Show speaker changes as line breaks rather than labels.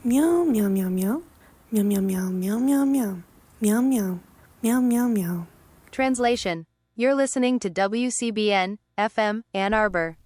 Meow, meow, meow, meow. Meow, meow, meow, meow, meow, meow. Meow, meow. Meow, meow, meow.
Translation. You're listening to WCBN FM Ann Arbor.